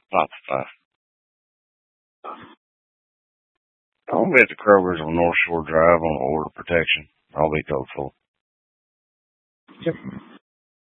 Not the 5. I'll be at the Kroger's on North Shore Drive on order protection. I'll be code full. Yep.